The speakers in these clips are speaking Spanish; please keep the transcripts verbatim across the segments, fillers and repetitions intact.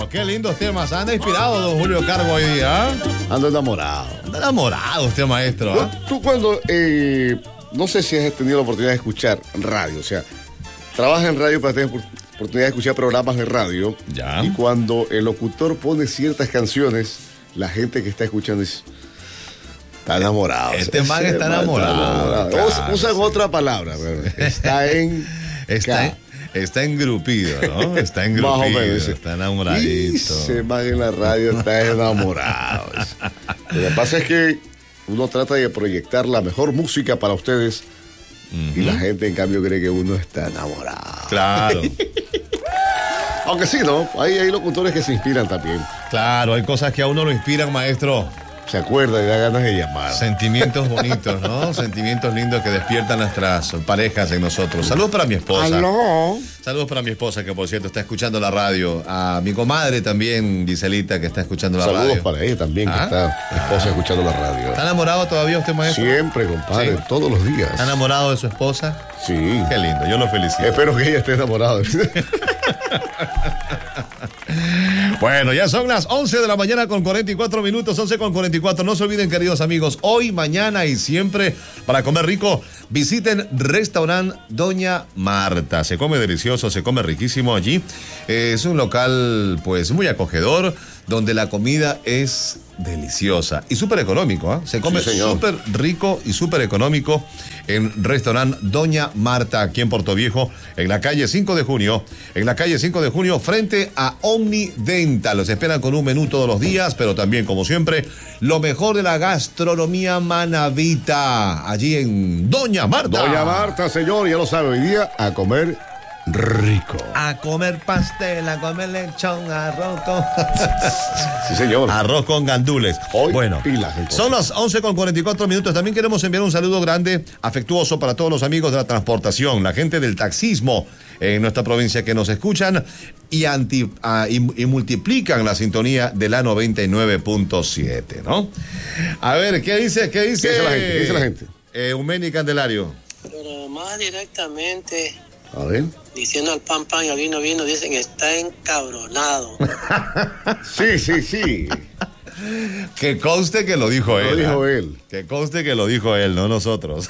Qué lindos temas. Anda inspirado, don Julio Carbo, hoy día. ¿eh? Ando enamorado. Anda enamorado usted, maestro. ¿eh? Tú, tú cuando, eh, no sé si has tenido la oportunidad de escuchar radio, o sea, trabajas en radio para tener oportunidad de escuchar programas de radio. Ya. Y cuando el locutor pone ciertas canciones, la gente que está escuchando dice, está enamorado. Este man está enamorado. Está enamorado. Claro, Todos usan sí. otra palabra, pero está en... Está, en, está engrupido, ¿no? Está engrupido. Más o menos. Está enamoradito. Y se man en la radio está enamorado. Lo que pasa es que uno trata de proyectar la mejor música para ustedes. Uh-huh. Y la gente, en cambio, cree que uno está enamorado. Claro. Aunque sí, ¿no? Hay, hay locutores que se inspiran también. Claro, hay cosas que a uno lo inspiran, maestro. Se acuerda y da ganas de llamar. Sentimientos bonitos, ¿no? Sentimientos lindos que despiertan nuestras parejas en nosotros. Saludos para mi esposa. ¿Aló? Saludos para mi esposa, que por cierto está escuchando la radio. A mi comadre también, Giselita, que está escuchando la Saludos radio. Saludos para ella también, ¿Ah? que está mi esposa escuchando la radio. ¿Está enamorado todavía usted, maestro? Siempre, compadre, ¿Sí? Todos los días. ¿Está enamorado de su esposa? Sí. Qué lindo, yo lo felicito. Espero que ella esté enamorada. Bueno, ya son las once de la mañana con cuarenta y cuatro minutos, once con cuarenta y cuatro. No se olviden, queridos amigos, hoy, mañana y siempre, para comer rico, visiten Restaurant Doña Marta. Se come delicioso, se come riquísimo allí. Eh, es un local, pues, muy acogedor, donde la comida es deliciosa y súper económico, ¿eh? Se come súper sí, rico y súper económico en Restaurant Doña Marta, aquí en Puerto Viejo, en la calle cinco de junio, en la calle cinco de junio, frente a Omnidental. Los esperan con un menú todos los días, pero también, como siempre, lo mejor de la gastronomía manabita, allí en Doña Marta. Doña Marta, señor, ya lo sabe, hoy día a comer rico. A comer pastel, a comer lechón, arroz con... Sí, señor. Arroz con gandules. Hoy, bueno, pilas, son las once con cuarenta y cuatro minutos. También queremos enviar un saludo grande, afectuoso para todos los amigos de la transportación, la gente del taxismo en nuestra provincia que nos escuchan y, anti, uh, y, y multiplican la sintonía de la noventa y nueve punto siete, ¿no? A ver, ¿qué dice? ¿Qué dice? ¿Qué dice la gente? ¿Qué dice la gente? Eh, Eumeni Candelario. Pero más directamente... A ver. Diciendo al pan pan y al vino vino, dicen que está encabronado. Sí, sí, sí. Que conste que lo dijo él. Lo dijo ¿eh? él. Que conste que lo dijo él, no nosotros.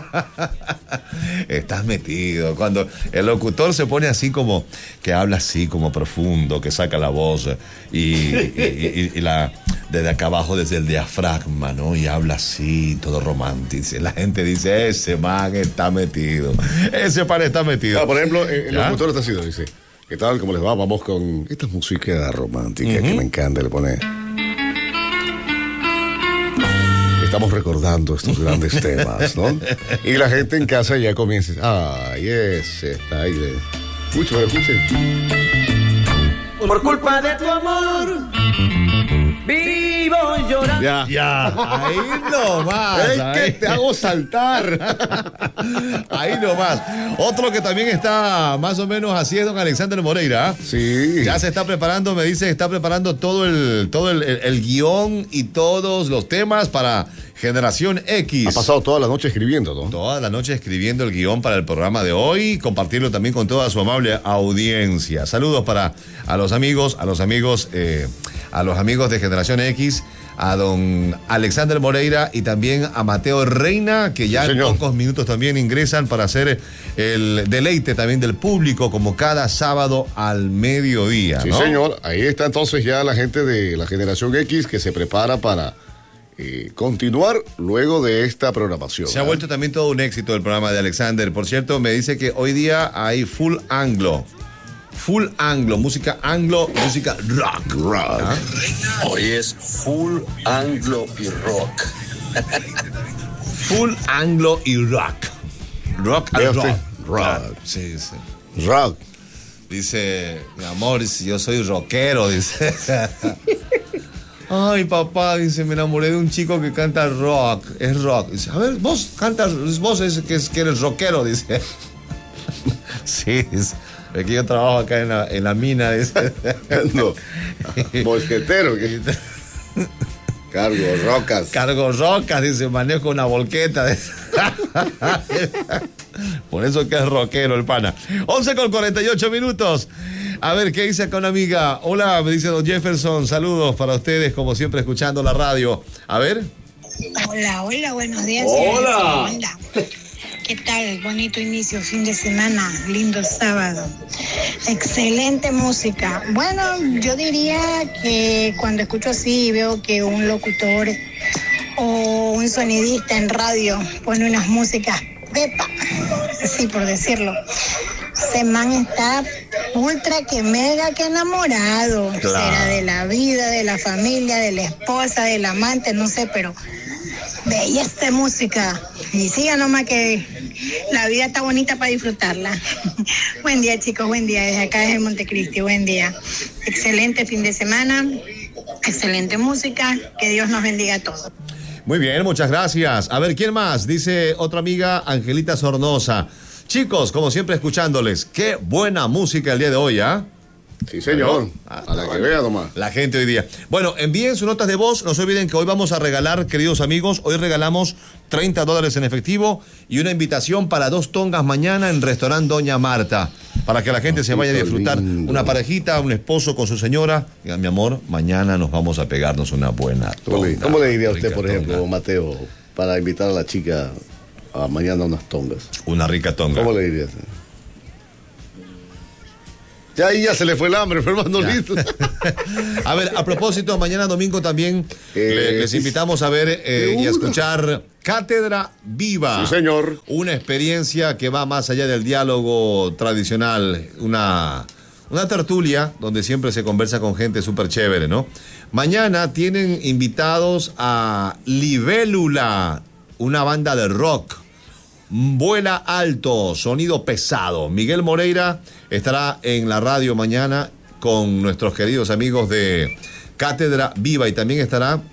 Estás metido. Cuando el locutor se pone así como, que habla así como profundo, que saca la voz y, y, y, y la desde acá abajo, desde el diafragma, ¿no? Y habla así, todo romántico. La gente dice, ese man está metido. Ese pan está metido. Ah, por ejemplo, el locutor está así, dice, ¿qué tal? ¿Cómo les va? Vamos con esta música romántica uh-huh. que me encanta, le pone... Estamos recordando estos grandes temas, ¿no? Y la gente en casa ya comienza, ay, ese está ahí. De... Escuchen, escuchen. Por culpa de tu amor, vivo llorando. Ya, ya, ahí nomás. Es ahí. que te hago saltar. Ahí nomás. Otro que también está más o menos así es don Alexander Moreira. Sí. Ya se está preparando, me dice, está preparando todo el, todo el, el, el guión y todos los temas para Generación X. Ha pasado toda la noche escribiendo, ¿no? Toda la noche escribiendo el guión para el programa de hoy, compartirlo también con toda su amable audiencia. Saludos para a los amigos, a los amigos, eh, a los amigos de Generación X, a don Alexander Moreira y también a Mateo Reina, que ya sí, en pocos minutos también ingresan para hacer el deleite también del público, como cada sábado al mediodía, Sí, ¿no? señor. Ahí está entonces ya la gente de la Generación X que se prepara para eh, continuar luego de esta programación. Se ¿eh? ha vuelto también todo un éxito el programa de Alexander. Por cierto, me dice que hoy día hay full anglo. Full anglo, música anglo, música rock. Rock. ¿Ah? Hoy es full anglo y rock. Full anglo y rock. Rock and rock. Rock. Ah, sí, sí. Rock. Dice, mi amor, si yo soy rockero, dice. Ay, papá, dice, me enamoré de un chico que canta rock. Es rock. Dice, a ver, vos cantas, vos es que, es, que eres rockero, dice. Sí, dice. Es que yo trabajo acá en la, en la mina, dice. No. Mosquetero. ¿Qué? Cargo rocas. Cargo rocas, dice, manejo una volqueta. Dice. Por eso que es rockero el pana. once con cuarenta y ocho minutos. A ver, ¿qué dice acá una amiga? Hola, me dice don Jefferson, saludos para ustedes, como siempre, escuchando la radio. A ver. Hola, hola, buenos días. Hola. Hola. ¿Qué tal? Bonito inicio, fin de semana, lindo sábado. Excelente música. Bueno, yo diría que cuando escucho así y veo que un locutor o un sonidista en radio pone unas músicas pepa, así por decirlo, ese man está ultra que mega que enamorado. Claro. Será de la vida, de la familia, de la esposa, del amante, no sé, pero bella esta música. Y siga nomás que la vida está bonita para disfrutarla. Buen día, chicos, buen día. Desde acá, desde Montecristi, buen día. Excelente fin de semana, excelente música. Que Dios nos bendiga a todos. Muy bien, muchas gracias. A ver, ¿quién más? Dice otra amiga, Angelita Sornosa. Chicos, como siempre, escuchándoles. Qué buena música el día de hoy, ¿ah? ¿eh? Sí, señor. Ah, Para que bueno. vea nomás. La gente hoy día. Bueno, envíen sus notas de voz. No se olviden que hoy vamos a regalar, queridos amigos, hoy regalamos treinta dólares en efectivo y una invitación para dos tongas mañana en Restaurante Doña Marta. Para que la gente se vaya a disfrutar. Lindo. Una parejita, un esposo con su señora. Digan, mi amor, mañana nos vamos a pegarnos una buena ¿Cómo le, tonga. cómo le diría a usted, Rica por ejemplo, tonga. Mateo, para invitar a la chica a mañana unas tongas? Una rica tonga. ¿Cómo le dirías? Ya ahí ya se le fue el hambre, Fernando Ya. Lito. A ver, a propósito, mañana domingo también Eh, le- les invitamos a ver eh, y a escuchar Cátedra Viva. Sí, señor. Una experiencia que va más allá del diálogo tradicional, una, una tertulia donde siempre se conversa con gente súper chévere, ¿no? Mañana tienen invitados a Libélula, una banda de rock. Vuela alto, sonido pesado. Miguel Moreira estará en la radio mañana con nuestros queridos amigos de Cátedra Viva y también estará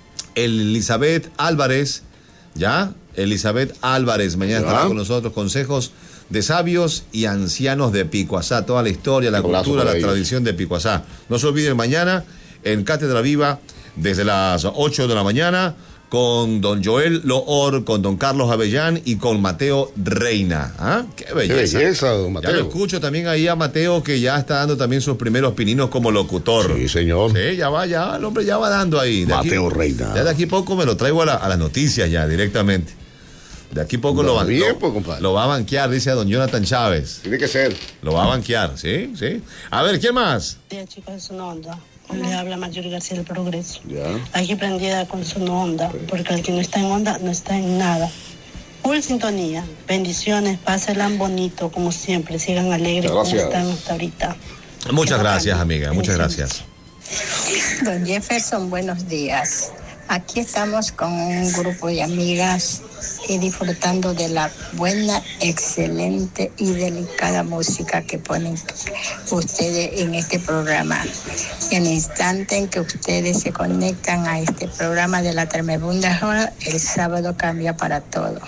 Elizabeth Álvarez, ¿ya? Elizabeth Álvarez mañana ¿Ya? estará con nosotros, consejos de sabios y ancianos de Picuazá, toda la historia, la Un abrazo cultura, para la ellos. tradición de Picuazá. No se olviden mañana en Cátedra Viva desde las ocho de la mañana con don Joel Loor, con don Carlos Avellán y con Mateo Reina. ¿Ah? ¡Qué Qué belleza! belleza, don Ya Mateo. lo escucho también ahí a Mateo que ya está dando también sus primeros pininos como locutor. Sí, señor. Sí, ya va, ya, el hombre ya va dando ahí. De Mateo aquí- Reina. Ya de aquí poco me lo traigo a, la- a las noticias ya directamente. De aquí poco Va lo, va- bien, lo- pues, compadre. lo va a banquear, dice a don Jonathan Chávez. Tiene que ser. Lo va a banquear, ¿sí? ¿Sí? A ver, ¿quién más? Día, chicos, de Zona Onda. Le habla Marjorie García del Progreso. Ya. Aquí prendida con Zona Onda, porque el que no está en onda no está en nada. Full sintonía. Bendiciones, pásenla bonito, como siempre. Sigan alegres como Gracias. están hasta ahorita. Muchas Que no gracias, cambien. amiga. Muchas Bendiciones. gracias. Don Jefferson, buenos días. Aquí estamos con un grupo de amigas y disfrutando de la buena, excelente y delicada música que ponen ustedes en este programa. Y en el instante en que ustedes se conectan a este programa de la Tremebunda Hora, el sábado cambia para todo.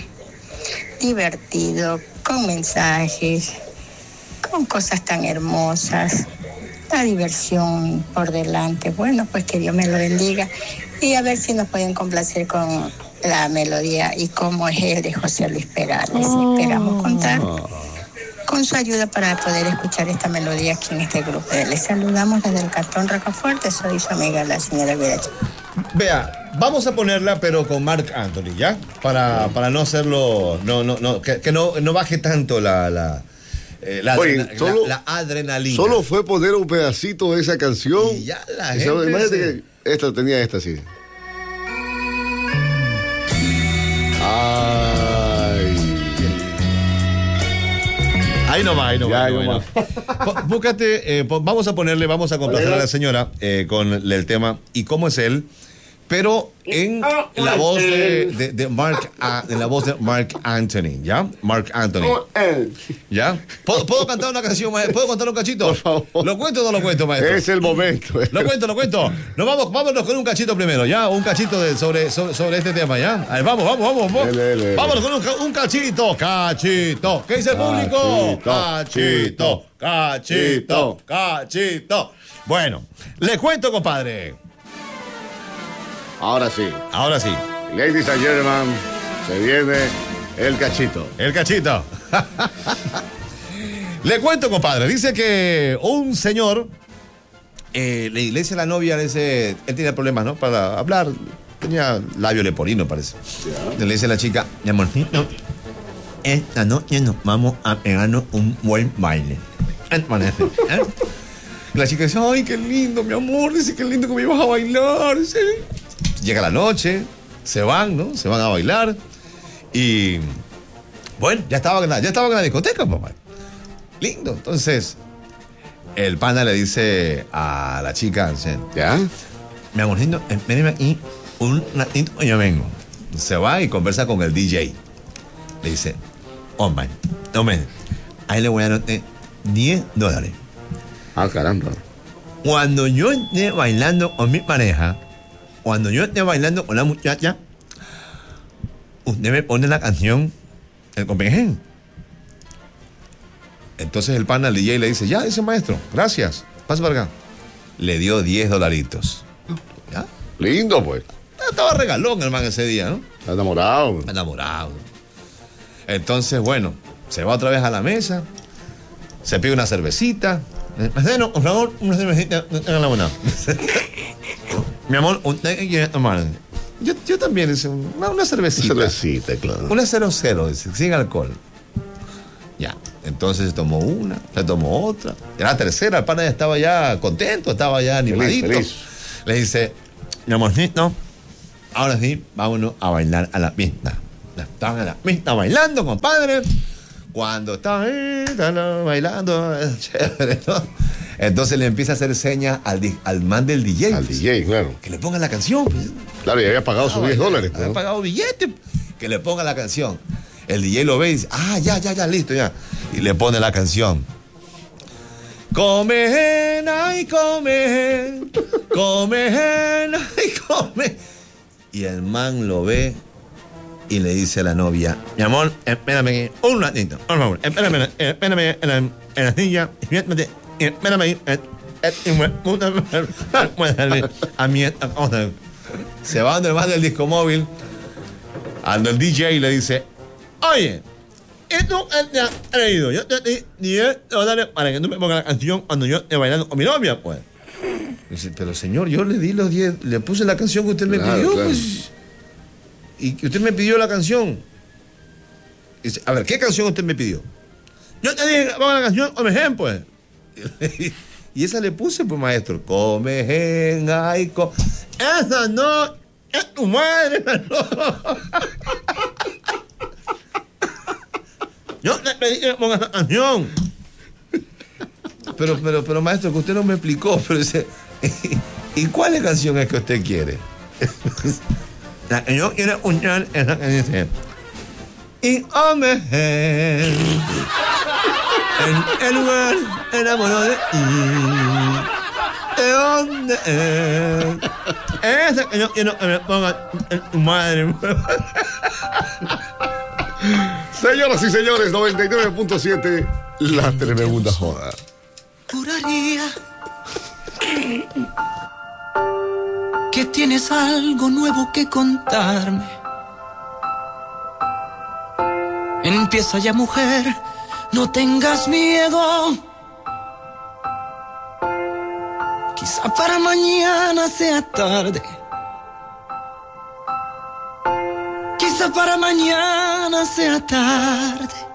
Divertido, con mensajes, con cosas tan hermosas, la diversión por delante. Bueno, pues que Dios me lo bendiga y a ver si nos pueden complacer con la melodía y cómo es el de José Luis Perales. Esperamos contar con su ayuda para poder escuchar esta melodía aquí en este grupo. Les saludamos desde el Cantón Rocafuerte. Soy su amiga, la señora Viracha. Vea, vamos a ponerla, pero con Marc Anthony, ¿ya? Para, para no hacerlo, no, no, no, que, que no, no baje tanto la, la, eh, la, Oye, adrena- solo- la- la adrenalina. Solo fue poner un pedacito de esa canción. Y ya la Y se- gente imagínate se- que esta tenía esta así. Ay. Ahí no va, ahí no Ya, va. ahí ahí no no va. Po- Búscate, eh, po- vamos a ponerle, vamos a complacer a la señora eh, con el tema ¿Y cómo es él? Pero en la voz de, de, de Mark, ah, en la voz de Mark Anthony, ¿ya? Mark Anthony, ¿ya? ¿Puedo, puedo cantar una canción, maestro? ¿Puedo contar un cachito? Por favor. ¿Lo cuento o no lo cuento, maestro? Es el momento. Lo cuento, lo cuento. Nos vamos, vámonos con un cachito primero, ¿ya? Un cachito de, sobre, sobre, sobre este tema, ¿ya? A ver, vamos, vamos, vamos. vamos. Dele, dele, dele. Vámonos con un, ca- un cachito, cachito. ¿Qué dice el público? Cachito, Cachito, cachito, cachito. Bueno, les cuento, compadre. Ahora sí. Ahora sí, Ladies and gentlemen, se viene el cachito. el cachito. Le cuento, compadre. Dice que un señor eh, le, le dice a la novia, le dice, él tenía problemas, ¿no? Para hablar. Tenía labio leporino, parece. Yeah. Le dice a la chica, mi amorcito, esta noche nos vamos a pegarnos un buen baile. Parece, ¿eh? La chica dice, ay, qué lindo, mi amor. Dice, qué lindo que me ibas a bailar. Dice. Llega la noche, se van, ¿no? Se van a bailar. Y bueno, ya estaba en la, ya estaba en la discoteca, papá. Lindo. Entonces, el pana le dice a la chica, ¿ya? Mi amorcito, espéreme aquí un ratito y yo vengo. Se va y conversa con el D J. Le dice, hombre, hombre, ahí le voy a dar diez dólares. Ah, caramba. Cuando yo esté bailando con mi pareja, cuando yo esté bailando con la muchacha, usted me pone la canción El Copenhagen. Entonces el pana al D J le dice, ya, dice maestro, gracias, pasa para acá. Le dio diez dolaritos. ¿Ya? Lindo, pues. Estaba regalón el man ese día, ¿no? Está enamorado. Está enamorado. Entonces, bueno, se va otra vez a la mesa, se pide una cervecita. Mesero, por favor, una cervecita, tenga la buena. Mi amor, ¿usted qué quiere tomar? Yo, yo también, dice, una, una cervecita. Una cervecita, claro. Una cero cero, dice, sin alcohol. Ya, entonces se tomó una, se tomó otra. Y la tercera, el pana ya estaba ya contento, estaba ya animadito. Feliz, feliz. Le dice, mi amorcito, ahora sí, vámonos a bailar a la pista. Estaban en la pista bailando, compadre. Cuando estaban eh, bailando, chévere, ¿no? Entonces le empieza a hacer señas al, al man del D J. Al D J, claro. Que le ponga la canción. Pues. Claro, y había pagado ah, sus diez dólares. Había ¿no? pagado billete. Que le ponga la canción. El D J lo ve y dice, ah, ya, ya, ya, listo, ya. Y le pone la canción. Come, ay, come, come, ay, come. Y el man lo ve y le dice a la novia, mi amor, espérame un ratito, por favor, espérame, espérame en la, en la silla, espérame, espérame, a mí esta cosa. Se va donde el man del disco móvil, ando el D J y le dice, oye, esto te ha traído, yo te di diez dólares para que tú me pongas la canción cuando yo esté bailando con mi novia, pues. Dice, pero señor, yo le di los diez, le puse la canción que usted me claro, pidió, claro. pues. Y que usted me pidió la canción. Dice, a ver, ¿qué canción usted me pidió? Yo te dije, ponga la canción, Comején, pues. Y esa le puse, pues, maestro. Comején, ay, co... Esa no, es tu madre, no. Yo te pedí que ponga esa canción. Pero, pero, pero, maestro, que usted no me explicó, pero dice, ¿y cuál es la canción es que usted quiere? La que yo quiero escuchar es la que dice, y hombre, en el lugar enamorado de ti, ¿de dónde es? Esa que yo quiero que me ponga en tu madre. Señoras y señores, noventa y nueve punto siete, la tremenda joda. Juraría que tienes algo nuevo que contarme. Empieza ya, mujer, no tengas miedo. Quizá para mañana sea tarde. Quizá para mañana sea tarde.